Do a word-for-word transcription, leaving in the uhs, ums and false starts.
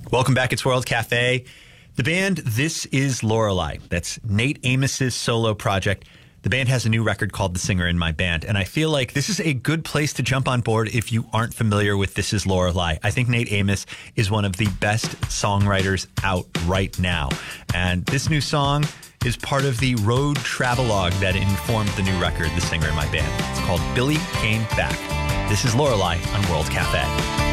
Welcome back. It's World Cafe. The band This Is Lorelei. That's Nate Amos's solo project. The band has a new record called The Singer in My Band, and I feel like this is a good place to jump on board if you aren't familiar with This Is Lorelei. I think Nate Amos is one of the best songwriters out right now, and this new song is part of the road travelogue that informed the new record, The Singer in My Band. It's called Billy Came Back. This is Lorelei on World Cafe.